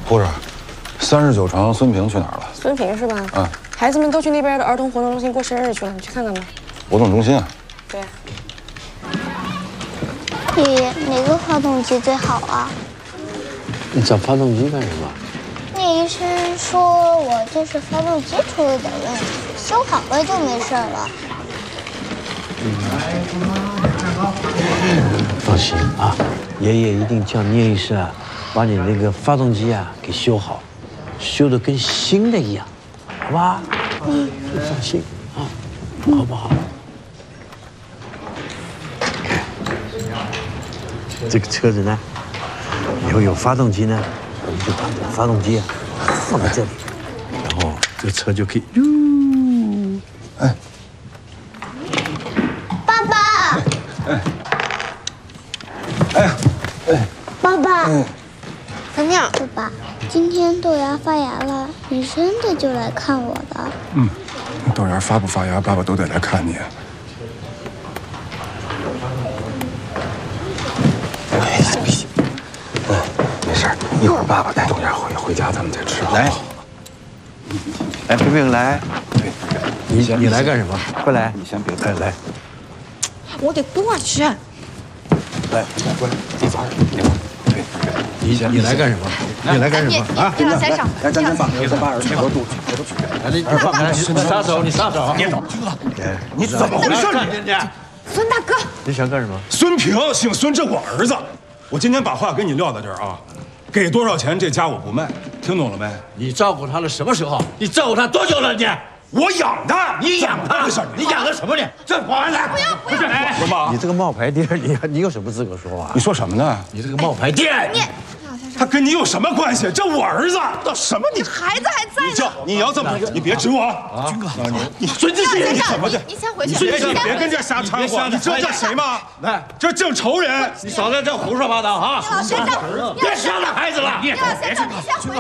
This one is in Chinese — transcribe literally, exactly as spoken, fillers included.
护士，三十九床孙平去哪儿了？ 孙平是吧？ 嗯， 孩子们都去那边的儿童活动中心过生日去了，你去看看吧。 活动中心啊？ 对。 爷爷，哪个发动机最好啊？ 你找发动机干什么？ 那医生说我这是发动机出了点问题，修好了就没事了。 放心啊，爷爷一定叫聂医师啊，把你那个发动机啊给修好，修得跟新的一样，好吧？嗯，你放心啊，好不好？看，这个车子呢，以后有发动机呢，我们就把这个发动机啊放在这里，然后这个车就可以哟，哎。 哎，哎，哎， 爸爸， 怎么样？ 爸爸，今天豆芽发芽了，你真的就来看我的？ 嗯，豆芽发不发芽，爸爸都得来看你。哎，行行，嗯，没事，一会儿爸爸带豆芽回回家，咱们再吃。来， 来，冰冰来， 对， 你你来干什么？快来， 你先别来来。 我得过去。 来，过来，这边，对， 你你来干什么？你来干什么啊？ 你老先生， 来，咱先把咱把耳朵都举，耳朵举开。 来，你你撒手，你撒手，别走， 哎，你怎么回事？你孙大哥， 你想干什么？ 孙平，姓孙，这我儿子。我今天把话跟你撂在这儿啊，给多少钱这家我不卖，听懂了没？ 你照顾他了什么时候？你照顾他多久了？你？ 我养他， 你养他？ 你养的什么呢？这保安来！ 不要不要！ 什么？ 你这个冒牌店，你你有什么资格说话？ 你说什么呢？ 你这个冒牌店， 你他跟你有什么关系？这我儿子，这什么你？ 孩子还在呢。 叫你要这么，你别指我啊！军哥，你你孙志新，你怎么的？ 你先回去。 孙志新，别跟这瞎掺和！你知道这谁吗？来，这正仇人！ 你少在这胡说八道啊！ 老先生， 别伤了孩子了！ 老先生，你先回去。